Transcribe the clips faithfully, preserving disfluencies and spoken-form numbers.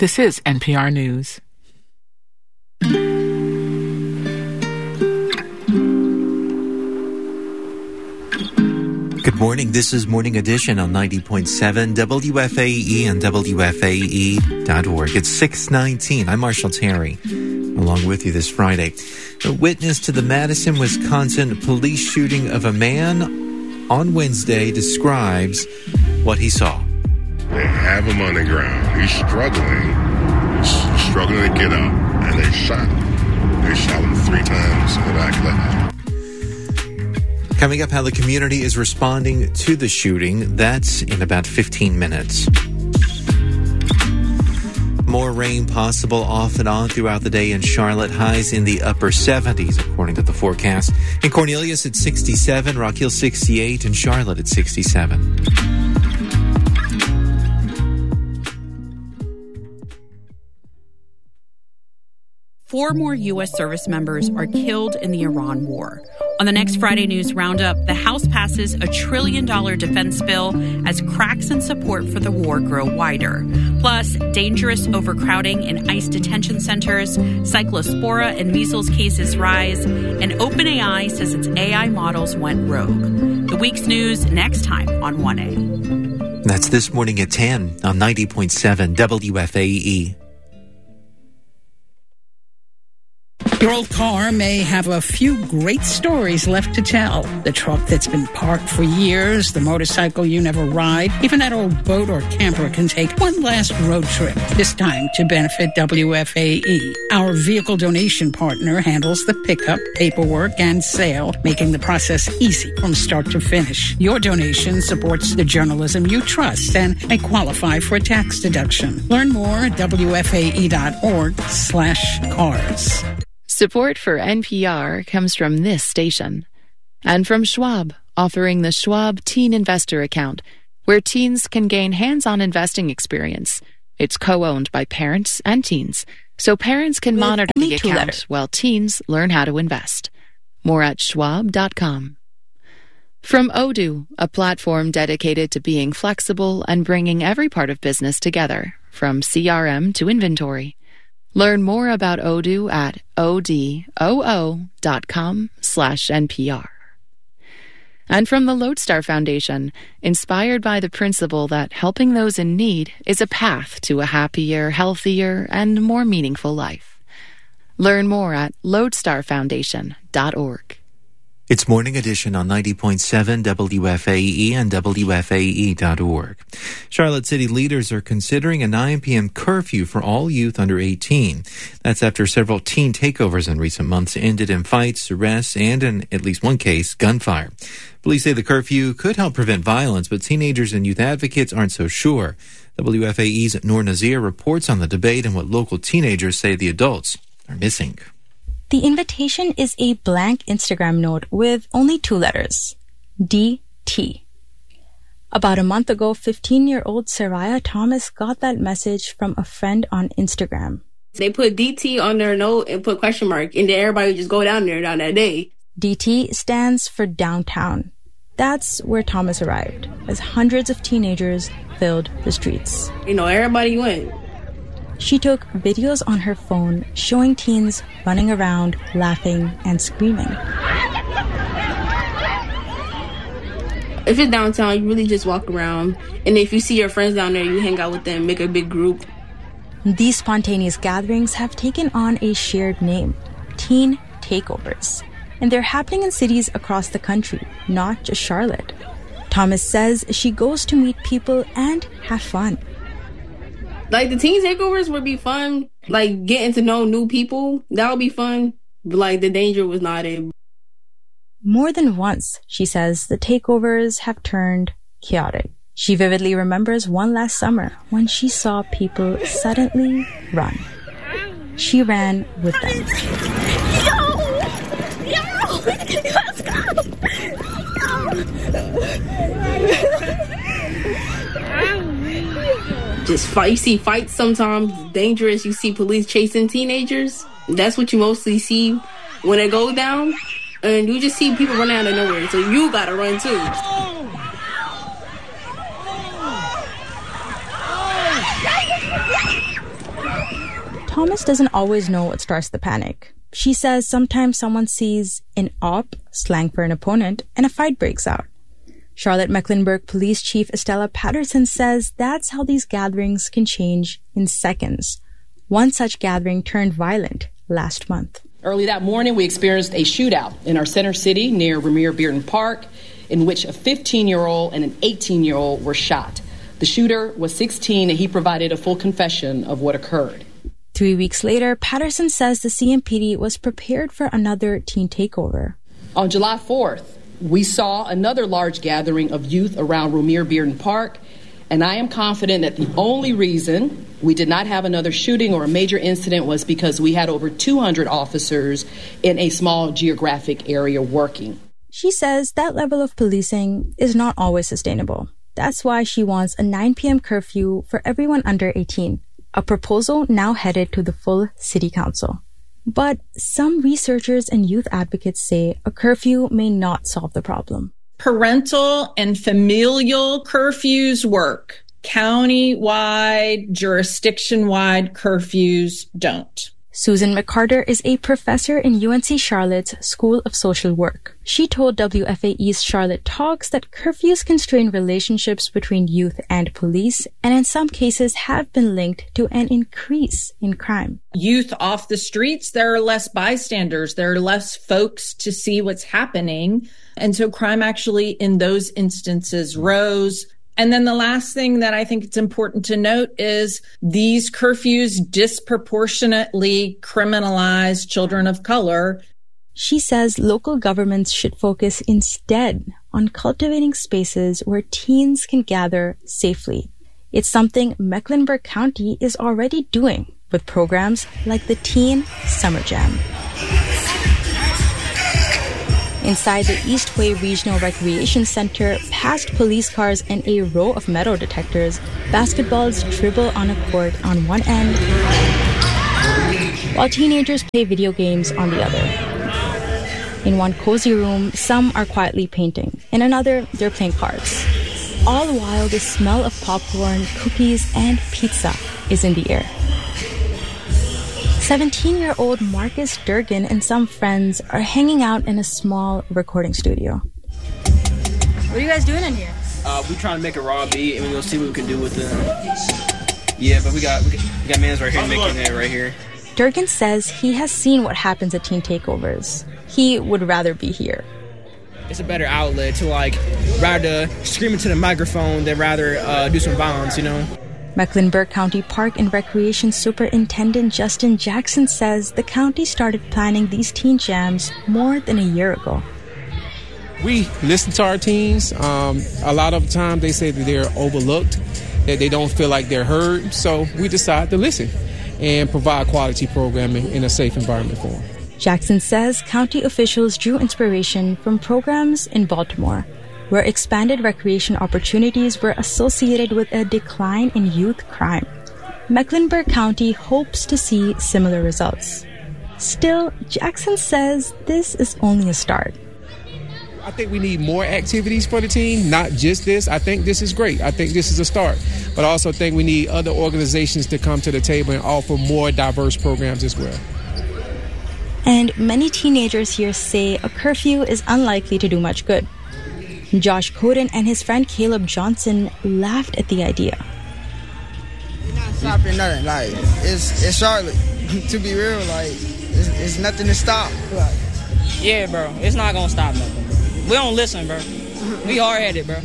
This is N P R News. Good morning. This is Morning Edition on ninety point seven W F A E and W F A E dot org. It's six nineteen. I'm Marshall Terry, along with you this Friday. A witness to the Madison, Wisconsin police shooting of a man on Wednesday describes what he saw. They have him on the ground. He's struggling. He's struggling to get up. And they shot him. They shot him three times in the back of the head. Coming up, how the community is responding to the shooting. That's in about fifteen minutes. More rain possible off and on throughout the day in Charlotte. Highs in the upper seventies, according to the forecast. In Cornelius, it's sixty-seven. Rock Hill, sixty-eight. And Charlotte at sixty-seven. Four more U S service members are killed in the Iran war. On the next Friday News Roundup, the House passes a trillion dollar defense bill as cracks in support for the war grow wider. Plus, dangerous overcrowding in ICE detention centers, cyclospora and measles cases rise, and OpenAI says its A I models went rogue. The week's news next time on one A. That's this morning at ten on ninety point seven W F A E. Your old car may have a few great stories left to tell. The truck that's been parked for years, the motorcycle you never ride, even that old boat or camper can take one last road trip, this time to benefit W F A E. Our vehicle donation partner handles the pickup, paperwork, and sale, making the process easy from start to finish. Your donation supports the journalism you trust and may qualify for a tax deduction. Learn more at W F A E dot org slash cars. Support for N P R comes from this station and from Schwab, offering the Schwab Teen Investor Account, where teens can gain hands-on investing experience. It's co-owned by parents and teens, so parents can With monitor the account letters. while teens learn how to invest. More at schwab dot com. From Odoo, a platform dedicated to being flexible and bringing every part of business together, from C R M to inventory. Learn more about Odoo at odoo dot com slash N P R. And from the Lodestar Foundation, inspired by the principle that helping those in need is a path to a happier, healthier, and more meaningful life. Learn more at lodestar foundation dot org. It's Morning Edition on ninety point seven W F A E and W F A E dot org. Charlotte City leaders are considering a nine p.m. curfew for all youth under eighteen. That's after several teen takeovers in recent months ended in fights, arrests, and in at least one case, gunfire. Police say the curfew could help prevent violence, but teenagers and youth advocates aren't so sure. W F A E's Noor Nazir reports on the debate and what local teenagers say the adults are missing. The invitation is a blank Instagram note with only two letters, D T. About a month ago, fifteen-year-old Saraya Thomas got that message from a friend on Instagram. They put D T on their note and put question mark, and then everybody would just go down there down that day. D T stands for downtown. That's where Thomas arrived, as hundreds of teenagers filled the streets. You know, everybody went. She took videos on her phone showing teens running around, laughing, and screaming. If it's downtown, you really just walk around. And if you see your friends down there, you hang out with them, make a big group. These spontaneous gatherings have taken on a shared name, teen takeovers. And they're happening in cities across the country, not just Charlotte. Thomas says she goes to meet people and have fun. Like, the teen takeovers would be fun. Like, getting to know new people, that would be fun. But, like, the danger was not it. More than once, she says, the takeovers have turned chaotic. She vividly remembers one last summer when she saw people suddenly run. She ran with them. Yo! Yo! Let's go! Just fight. You see fights sometimes, dangerous. You see police chasing teenagers. That's what you mostly see when it goes down. And you just see people running out of nowhere. So you gotta run too. Thomas doesn't always know what starts the panic. She says sometimes someone sees an op, slang for an opponent, and a fight breaks out. Charlotte-Mecklenburg Police Chief Estella Patterson says that's how these gatherings can change in seconds. One such gathering turned violent last month. Early that morning, we experienced a shootout in our center city near Ramir Bearden Park, in which a fifteen-year-old and an eighteen-year-old were shot. The shooter was sixteen, and he provided a full confession of what occurred. Three weeks later, Patterson says the C M P D was prepared for another teen takeover. On July fourth, we saw another large gathering of youth around Ramir Bearden Park, and I am confident that the only reason we did not have another shooting or a major incident was because we had over two hundred officers in a small geographic area working. She says that level of policing is not always sustainable. That's why she wants a nine p.m. curfew for everyone under eighteen, a proposal now headed to the full city council. But some researchers and youth advocates say a curfew may not solve the problem. Parental and familial curfews work. County-wide, jurisdiction-wide curfews don't. Susan McCarter is a professor in U N C Charlotte's School of Social Work. She told W F A E's Charlotte Talks that curfews can strain relationships between youth and police, and in some cases have been linked to an increase in crime. Youth off the streets, there are less bystanders, there are less folks to see what's happening, and so crime actually in those instances rose. And then the last thing that I think it's important to note is these curfews disproportionately criminalize children of color. She says local governments should focus instead on cultivating spaces where teens can gather safely. It's something Mecklenburg County is already doing with programs like the Teen Summer Jam. Inside the Eastway Regional Recreation Center, past police cars and a row of metal detectors, basketballs dribble on a court on one end, while teenagers play video games on the other. In one cozy room, some are quietly painting. In another, they're playing cards. All the while, the smell of popcorn, cookies, and pizza is in the air. seventeen-year-old Marcus Durgan and some friends are hanging out in a small recording studio. What are you guys doing in here? Uh, we trying to make a raw beat, and we're gonna see what we can do with it. Yeah, but we got we got, we got mans right here making it right here. Durgan says he has seen what happens at teen takeovers. He would rather be here. It's a better outlet to like rather scream into the microphone than rather uh, do some violence, you know. Mecklenburg County Park and Recreation Superintendent Justin Jackson says the county started planning these teen jams more than a year ago. We listen to our teens. Um, a lot of the time they say that they're overlooked, that they don't feel like they're heard. So we decide to listen and provide quality programming in a safe environment for them. Jackson says county officials drew inspiration from programs in Baltimore, where expanded recreation opportunities were associated with a decline in youth crime. Mecklenburg County hopes to see similar results. Still, Jackson says this is only a start. I think we need more activities for the team, not just this. I think this is great. I think this is a start. But I also think we need other organizations to come to the table and offer more diverse programs as well. And many teenagers here say a curfew is unlikely to do much good. Josh Coden and his friend Caleb Johnson laughed at the idea. We're not stopping nothing. Like, it's, it's Charlotte. To be real, like, it's, it's nothing to stop. Like, yeah, bro. It's not going to stop nothing. We don't listen, bro. We hard-headed, bro.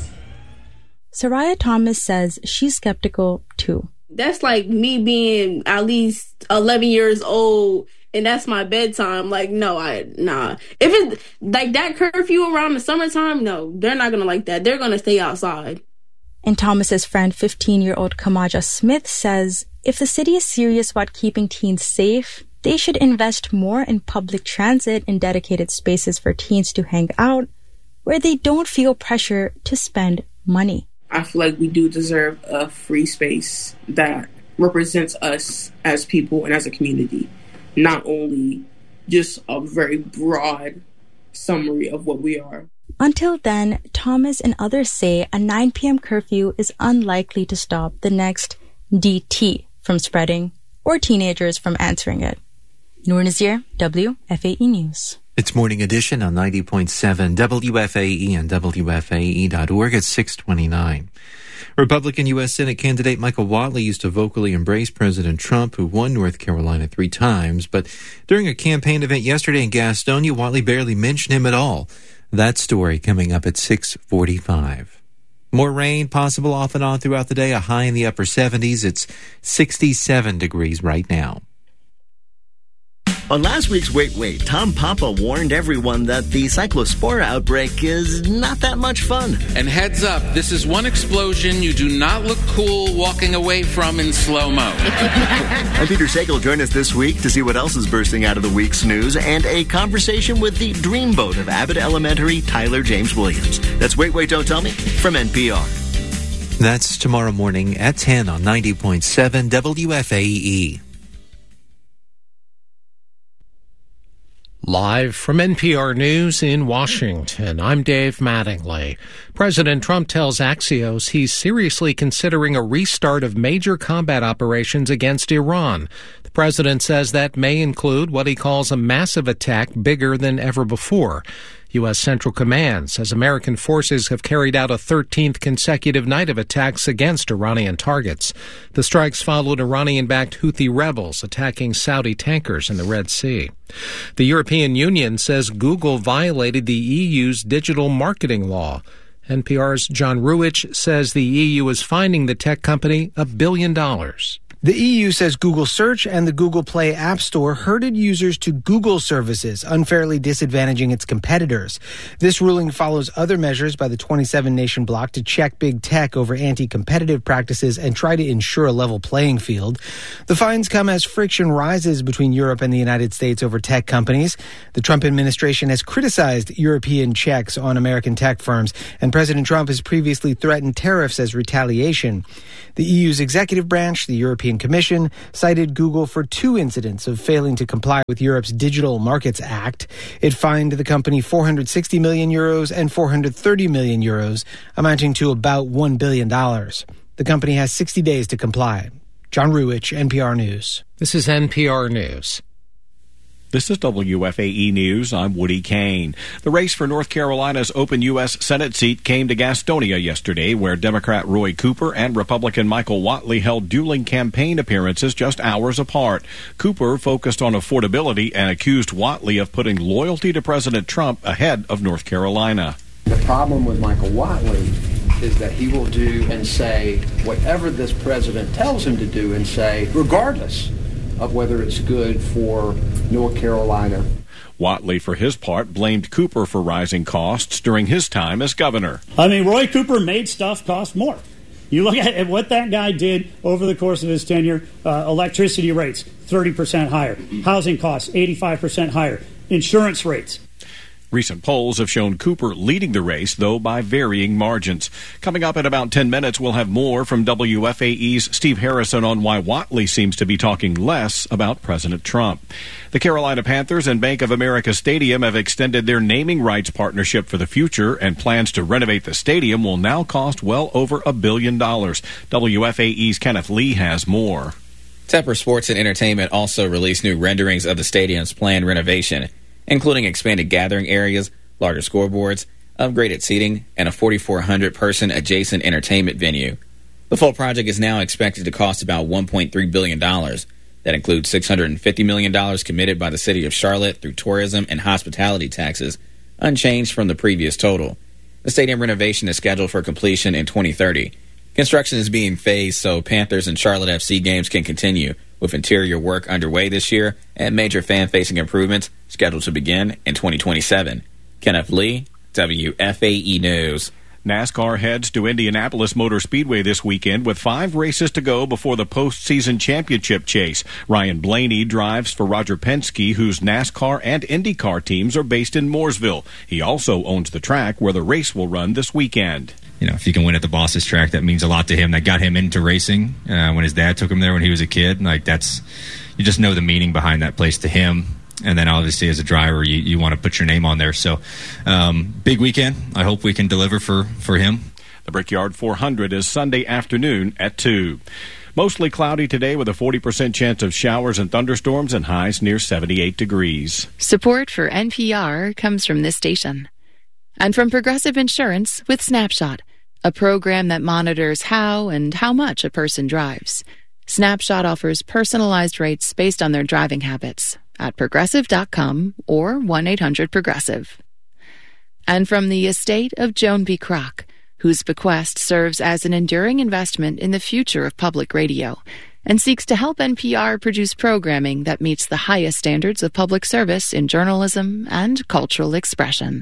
Soraya Thomas says she's skeptical, too. That's like me being at least eleven years old and that's my bedtime. Like, no, I, nah. If it's like that curfew around the summertime, no, they're not going to like that. They're going to stay outside. And Thomas's friend, fifteen-year-old Kamaja Smith, says if the city is serious about keeping teens safe, they should invest more in public transit and dedicated spaces for teens to hang out, where they don't feel pressure to spend money. I feel like we do deserve a free space that represents us as people and as a community. Not only just a very broad summary of what we are. Until then, Thomas and others say a nine p.m. curfew is unlikely to stop the next D T from spreading or teenagers from answering it. Noor Nazir, W F A E News. It's Morning Edition on ninety point seven W F A E and W F A E dot org at six twenty-nine. Republican U S Senate candidate Michael Whatley used to vocally embrace President Trump, who won North Carolina three times. But during a campaign event yesterday in Gastonia, Whatley barely mentioned him at all. That story coming up at six forty-five. More rain possible off and on throughout the day, a high in the upper seventies. It's sixty-seven degrees right now. On last week's Wait Wait, Tom Papa warned everyone that the cyclospora outbreak is not that much fun. And heads up, this is one explosion you do not look cool walking away from in slow-mo. I'm Peter Sagal. Join us this week to see what else is bursting out of the week's news and a conversation with the dreamboat of Abbott Elementary, Tyler James Williams. That's Wait Wait, Don't Tell Me from N P R. That's tomorrow morning at ten on ninety point seven W F A E. Live from N P R News in Washington, I'm Dave Mattingly. President Trump tells Axios he's seriously considering a restart of major combat operations against Iran. The president says that may include what he calls a massive attack bigger than ever before. U S. Central Command says American forces have carried out a thirteenth consecutive night of attacks against Iranian targets. The strikes followed Iranian-backed Houthi rebels attacking Saudi tankers in the Red Sea. The European Union says Google violated the E U's digital marketing law. N P R's John Ruwitch says the E U is fining the tech company a billion dollars. The E U says Google Search and the Google Play App Store herded users to Google services, unfairly disadvantaging its competitors. This ruling follows other measures by the twenty-seven nation bloc to check big tech over anti-competitive practices and try to ensure a level playing field. The fines come as friction rises between Europe and the United States over tech companies. The Trump administration has criticized European checks on American tech firms, and President Trump has previously threatened tariffs as retaliation. The E U's executive branch, the European Commission, cited Google for two incidents of failing to comply with Europe's Digital Markets Act. It fined the company four hundred sixty million euros and four hundred thirty million euros, amounting to about one billion dollars. The company has sixty days to comply. John Ruwitch, N P R News. This is N P R News. This is W F A E News. I'm Woody Kane. The race for North Carolina's open U S. Senate seat came to Gastonia yesterday, where Democrat Roy Cooper and Republican Michael Whatley held dueling campaign appearances just hours apart. Cooper focused on affordability and accused Whatley of putting loyalty to President Trump ahead of North Carolina. The problem with Michael Whatley is that he will do and say whatever this president tells him to do and say, regardless of whether it's good for North Carolina. Whatley, for his part, blamed Cooper for rising costs during his time as governor. I mean, Roy Cooper made stuff cost more. You look at what that guy did over the course of his tenure, uh, electricity rates, thirty percent higher. Housing costs, eighty-five percent higher. Insurance rates. Recent polls have shown Cooper leading the race, though by varying margins. Coming up in about ten minutes, we'll have more from W F A E's Steve Harrison on why Whatley seems to be talking less about President Trump. The Carolina Panthers and Bank of America Stadium have extended their naming rights partnership for the future, and plans to renovate the stadium will now cost well over a billion dollars. W F A E's Kenneth Lee has more. Tepper Sports and Entertainment also released new renderings of the stadium's planned renovation, including expanded gathering areas, larger scoreboards, upgraded seating, and a forty-four hundred person adjacent entertainment venue. The full project is now expected to cost about one point three billion dollars. That includes six hundred fifty million dollars committed by the city of Charlotte through tourism and hospitality taxes, unchanged from the previous total. The stadium renovation is scheduled for completion in twenty thirty. Construction is being phased so Panthers and Charlotte F C games can continue, with interior work underway this year and major fan-facing improvements scheduled to begin in twenty twenty-seven. Kenneth Lee, W F A E News. NASCAR heads to Indianapolis Motor Speedway this weekend with five races to go before the postseason championship chase. Ryan Blaney drives for Roger Penske, whose NASCAR and IndyCar teams are based in Mooresville. He also owns the track where the race will run this weekend. You know, if you can win at the boss's track, that means a lot to him. That got him into racing uh, when his dad took him there when he was a kid. Like, that's, you just know the meaning behind that place to him. And then obviously as a driver, you, you want to put your name on there. So um, big weekend. I hope we can deliver for, for him. The Brickyard four hundred is Sunday afternoon at two. Mostly cloudy today with a forty percent chance of showers and thunderstorms and highs near seventy-eight degrees. Support for N P R comes from this station. And from Progressive Insurance with Snapshot, a program that monitors how and how much a person drives. Snapshot offers personalized rates based on their driving habits at progressive dot com or one eight hundred progressive. And from the estate of Joan B. Kroc, whose bequest serves as an enduring investment in the future of public radio and seeks to help N P R produce programming that meets the highest standards of public service in journalism and cultural expression.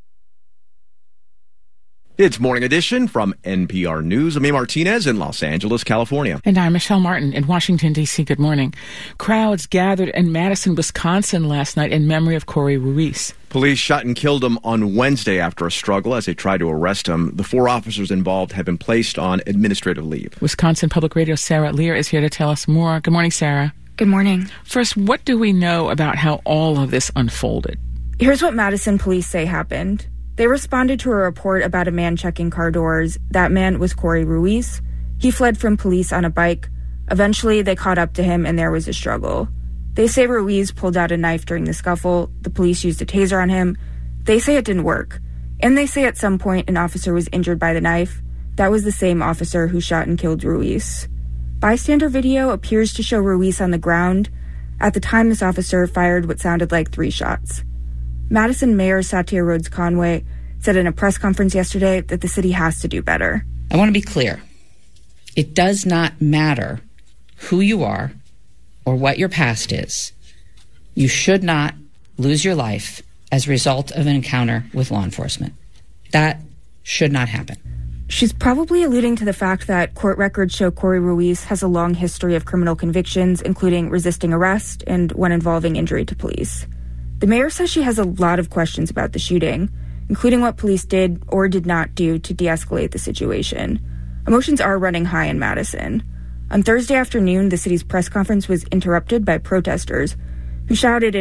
It's Morning Edition from N P R News. I'm A. Martinez in Los Angeles, California. And I'm Michelle Martin in Washington, D C Good morning. Crowds gathered in Madison, Wisconsin last night in memory of Corey Ruiz. Police shot and killed him on Wednesday after a struggle as they tried to arrest him. The four officers involved have been placed on administrative leave. Wisconsin Public Radio's Sarah Lear is here to tell us more. Good morning, Sarah. Good morning. First, what do we know about how all of this unfolded? Here's what Madison police say happened. They responded to a report about a man checking car doors. That man was Corey Ruiz. He fled from police on a bike. Eventually, they caught up to him and there was a struggle. They say Ruiz pulled out a knife during the scuffle. The police used a taser on him. They say it didn't work. And they say at some point an officer was injured by the knife. That was the same officer who shot and killed Ruiz. Bystander video appears to show Ruiz on the ground. At the time, this officer fired what sounded like three shots. Madison Mayor Satya Rhodes Conway said in a press conference yesterday that the city has to do better. I want to be clear. It does not matter who you are or what your past is. You should not lose your life as a result of an encounter with law enforcement. That should not happen. She's probably alluding to the fact that court records show Corey Ruiz has a long history of criminal convictions, including resisting arrest and one involving injury to police. The mayor says she has a lot of questions about the shooting, including what police did or did not do to de-escalate the situation. Emotions are running high in Madison. On Thursday afternoon, the city's press conference was interrupted by protesters who shouted